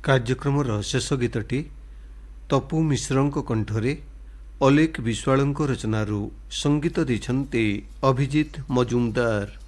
କାର୍ଯ୍ୟକ୍ରମର ଶେଷ ଗୀତଟି ତପୁ ମିଶ୍ରଙ୍କ କଣ୍ଠରେ ଅଲେଖ ବିଶ୍ୱାଳଙ୍କ ରଚନାରୁ ସଙ୍ଗୀତ ଦେଇଛନ୍ତି ଅଭିଜିତ ମଜୁମଦାର।